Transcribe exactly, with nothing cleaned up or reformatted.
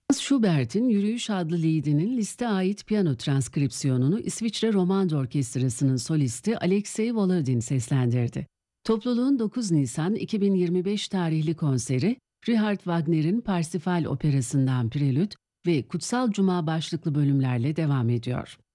Schubert'in Yürüyüş adlı liedinin Liszt'e ait piyano transkripsiyonunu İsviçre Romando Orkestrası'nın solisti Alexey Volodin seslendirdi. Topluluğun dokuz Nisan iki bin yirmi beş tarihli konseri, Richard Wagner'in Parsifal operasından Prelüt ve Kutsal Cuma başlıklı bölümlerle devam ediyor.